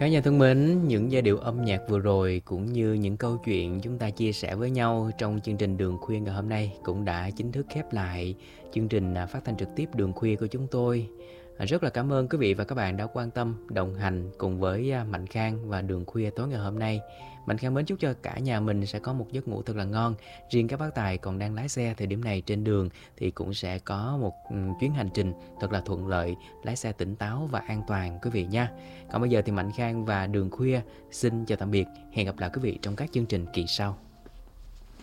Cả nhà thân mến, những giai điệu âm nhạc vừa rồi cũng như những câu chuyện chúng ta chia sẻ với nhau trong chương trình Đường Khuya ngày hôm nay cũng đã chính thức khép lại chương trình phát thanh trực tiếp Đường Khuya của chúng tôi. Rất là cảm ơn quý vị và các bạn đã quan tâm, đồng hành cùng với Mạnh Khang và Đường Khuya tối ngày hôm nay. Mạnh Khang mến chúc cho cả nhà mình sẽ có một giấc ngủ thật là ngon. Riêng các bác tài còn đang lái xe thời điểm này trên đường thì cũng sẽ có một chuyến hành trình thật là thuận lợi, lái xe tỉnh táo và an toàn quý vị nha. Còn bây giờ thì Mạnh Khang và Đường Khuya xin chào tạm biệt. Hẹn gặp lại quý vị trong các chương trình kỳ sau.